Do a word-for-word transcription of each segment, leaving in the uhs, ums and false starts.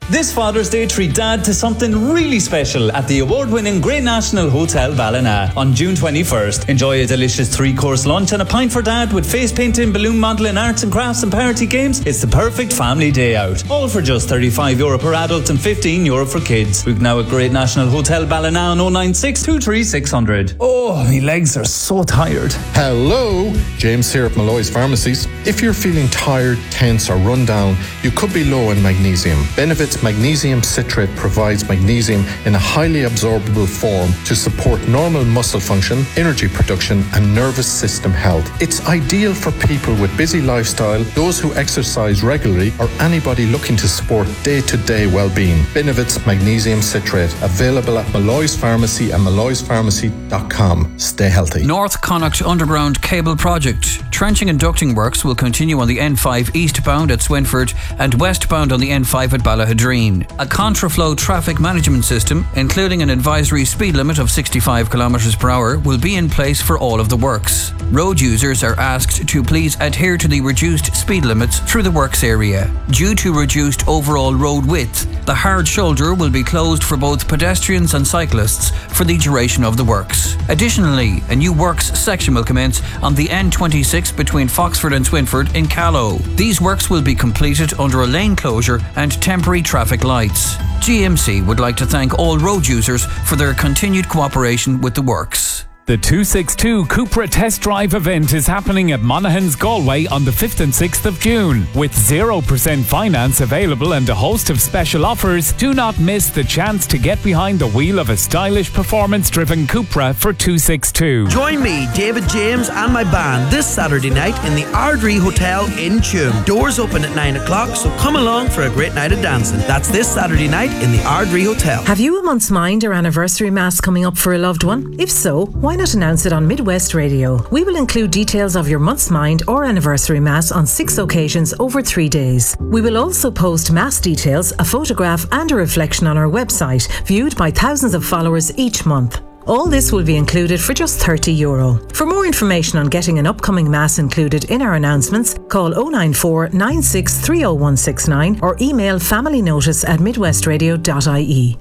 This Father's Day, treat Dad to something really special at the award-winning Great National Hotel Ballina on June twenty-first. Enjoy a delicious three-course lunch and a pint for Dad with face painting, balloon modelling, arts and crafts and party games. It's the perfect family day out. All for just thirty-five euro per adult and fifteen euro for kids. Book now at Great National Hotel Ballina on oh nine six, two three six zero zero. Oh, my legs are so tired. Hello, James here at Malloy's Pharmacies. If you're feeling tired, tense or run down, you could be low in magnesium. Benefit's magnesium citrate provides magnesium in a highly absorbable form to support normal muscle function, energy production and nervous system health. It's ideal for people with busy lifestyle, those who exercise regularly or anybody looking to support day-to-day well-being. Benefit's magnesium citrate, available at Malloy's Pharmacy and malloys pharmacy dot com. Stay healthy. North Connacht Underground Cable Project. Trenching and ducting works will continue on the N five eastbound at Swinford and westbound on the N five at Ballahadreen. A contraflow traffic management system, including an advisory speed limit of sixty-five kilometres per hour, will be in place for all of the works. Road users are asked to please adhere to the reduced speed limits through the works area. Due to reduced overall road width, the hard shoulder will be closed for both pedestrians and cyclists for the duration of the works. Additionally, a new works section will commence on the N twenty-six between Foxford and Swinford in Callow. These works will be completed under a lane closure and temporary traffic lights. G M C would like to thank all road users for their continued cooperation with the works. The two sixty-two Cupra Test Drive event is happening at Monaghan's Galway on the fifth and sixth of June. With zero percent finance available and a host of special offers, do not miss the chance to get behind the wheel of a stylish, performance-driven Cupra for two sixty-two. Join me, David James and my band this Saturday night in the Ardrey Hotel in Tuam. Doors open at nine o'clock, so come along for a great night of dancing. That's this Saturday night in the Ardrey Hotel. Have you a month's mind or anniversary mass coming up for a loved one? If so, why not announce it on Midwest Radio? We will include details of your month's mind or anniversary mass on six occasions over three days. We will also post mass details, a photograph and a reflection on our website, viewed by thousands of followers each month. All this will be included for just thirty euro. For more information on getting an upcoming mass included in our announcements, call oh nine four, nine six three oh one six nine or email familynotice at midwestradio dot I E.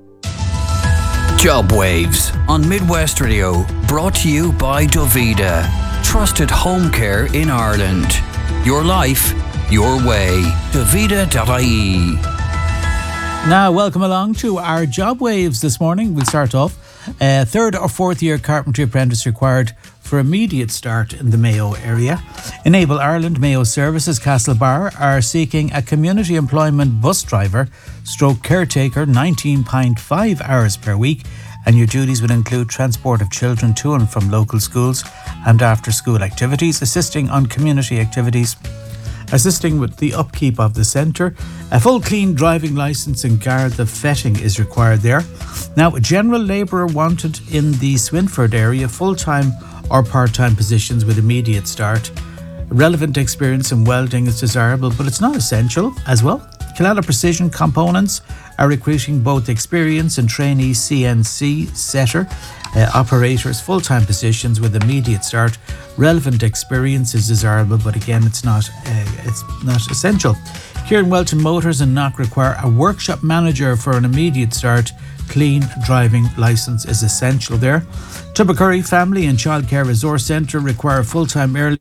Job Waves on Midwest Radio, brought to you by Dovida. Trusted home care in Ireland. Your life, your way. Dovida dot I E. Now, welcome along to our Job Waves this morning. We'll start off. Uh, third or fourth year carpentry apprentice required for immediate start in the Mayo area. Enable Ireland Mayo Services Castlebar are seeking a community employment bus driver stroke caretaker, nineteen point five hours per week, and your duties will include transport of children to and from local schools and after school activities, assisting on community activities, assisting with the upkeep of the centre. A full clean driving licence and Garda vetting is required there. Now, a general labourer wanted in the Swinford area, full-time or part-time positions with immediate start. Relevant experience in welding is desirable, but it's not essential as well. Killala Precision Components are recruiting both experienced and trainee C N C setter uh, operators, full-time positions with immediate start. Relevant experience is desirable, but again, it's not uh, it's not essential. Kieran Welton Motors and Knock require a workshop manager for an immediate start. Clean driving licence is essential there. Tubbercurry Family and Childcare Resource Centre require full-time early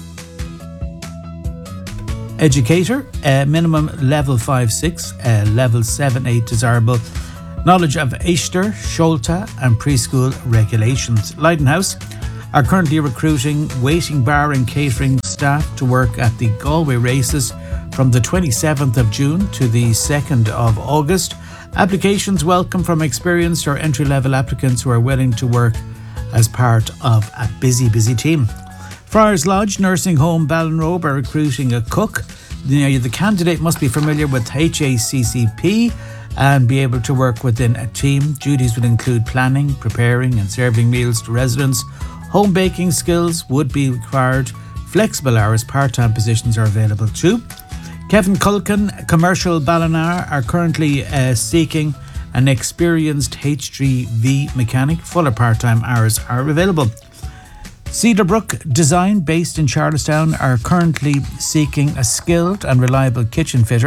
educator, uh, minimum level five six, uh, level seven eight desirable. Knowledge of Easter, Sholta and preschool regulations. Lightenhouse are currently recruiting waiting bar and catering staff to work at the Galway races from the twenty-seventh of June to the second of August. Applications welcome from experienced or entry-level applicants who are willing to work as part of a busy, busy team. Friars Lodge Nursing Home Ballinrobe are recruiting a cook. The, the candidate must be familiar with H A C C P and be able to work within a team. Duties would include planning, preparing and serving meals to residents. Home baking skills would be required. Flexible hours, part-time positions are available too. Kevin Culkin, Commercial Ballina, are currently uh, seeking an experienced H G V mechanic. Full or part-time hours are available. Cedarbrook Design, based in Charlestown, are currently seeking a skilled and reliable kitchen fitter.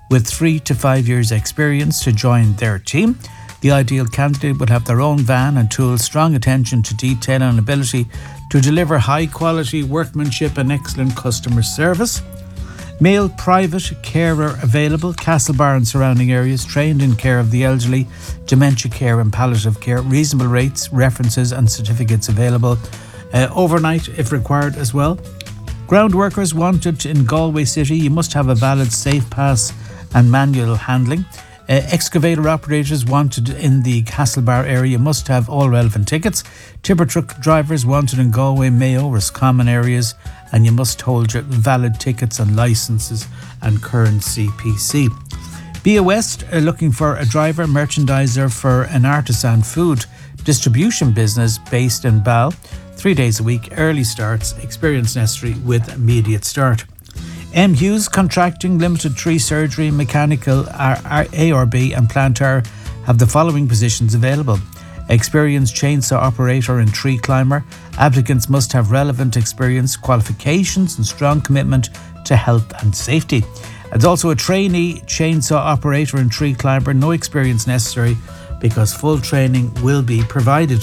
with three to five years experience to join their team. The ideal candidate would have their own van and tools, strong attention to detail and ability to deliver high quality workmanship and excellent customer service. Male private carer available, Castlebar and surrounding areas, trained in care of the elderly, dementia care and palliative care, reasonable rates, references and certificates available. Uh, overnight if required as well. Ground workers wanted in Galway City. You must have a valid safe pass and manual handling. Uh, excavator operators wanted in the Castlebar area must have all relevant tickets. Tipper truck drivers wanted in Galway, Mayo, Roscommon areas, and you must hold your valid tickets and licences and current C P C. B O West are looking for a driver merchandiser for an artisan food distribution business based in Bal. Three days a week, early starts, experience necessary with immediate start. M. Hughes Contracting Limited, Tree Surgery, Mechanical, A R B and Plantar have the following positions available. Experienced chainsaw operator and tree climber. Applicants must have relevant experience, qualifications and strong commitment to health and safety. There's also a trainee chainsaw operator and tree climber, no experience necessary because full training will be provided.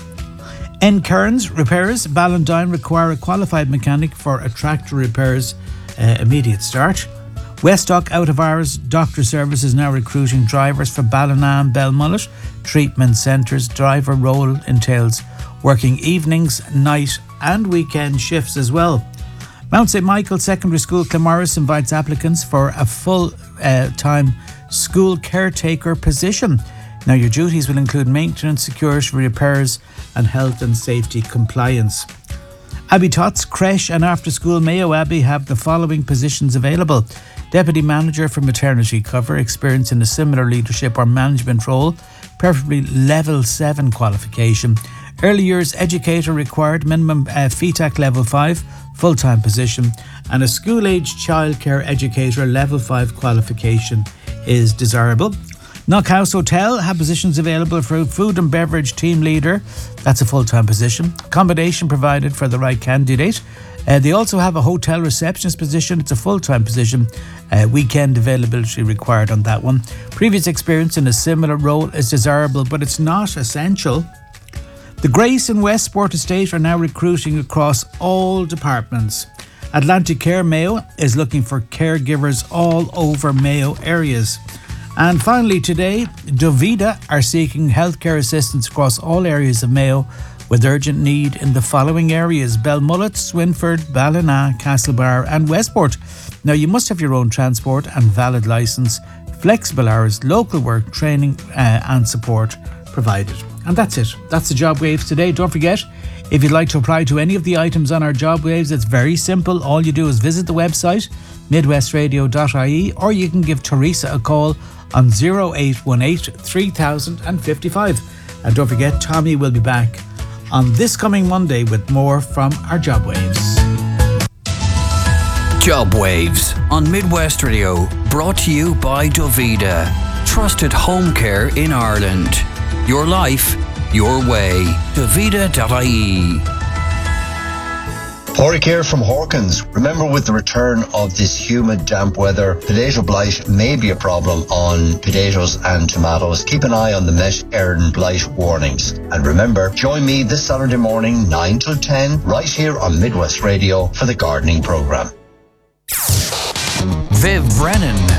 N. Kearns Repairs, Ballandine require a qualified mechanic for a tractor repairs. Uh, immediate start. Westdock out of hours doctor services now recruiting drivers for Ballina, Belmullet treatment centres. Driver role entails working evenings, night and weekend shifts as well. Mount Saint Michael Secondary School Claremorris invites applicants for a full uh, time school caretaker position. Now your duties will include maintenance, security, repairs and health and safety compliance. Abbey Tots Creche and After School Mayo Abbey have the following positions available. Deputy Manager for Maternity Cover, experience in a similar leadership or management role, preferably level seven qualification. Early years educator required, minimum uh, F E T A C level five, full-time position. And a school-age childcare educator level five qualification is desirable. Knockhouse Hotel have positions available for food and beverage team leader. That's a full-time position. Accommodation provided for the right candidate. Uh, they also have a hotel receptionist position. It's a full-time position. Uh, weekend availability required on that one. Previous experience in a similar role is desirable, but it's not essential. The Grace and Westport Estate are now recruiting across all departments. Atlantic Care Mayo is looking for caregivers all over Mayo areas. And finally today, Dovida are seeking healthcare assistance across all areas of Mayo with urgent need in the following areas: Belmullet, Swinford, Ballina, Castlebar and Westport. Now you must have your own transport and valid licence, flexible hours, local work, training uh, and support provided. And that's it. That's the Job Waves today. Don't forget, if you'd like to apply to any of the items on our Job Waves, it's very simple. All you do is visit the website midwest radio dot I E, or you can give Teresa a call on oh eight one eight, three thousand fifty-five. And don't forget, Tommy will be back on this coming Monday with more from our Job Waves. Job Waves on Midwest Radio, brought to you by Dovida. Trusted home care in Ireland. Your life, your way. Dovida dot I E. Porrick here from Hawkins. Remember, with the return of this humid, damp weather, potato blight may be a problem on potatoes and tomatoes. Keep an eye on the Met Éireann blight warnings. And remember, join me this Saturday morning, nine till ten, right here on Midwest Radio for the gardening programme. Viv Brennan.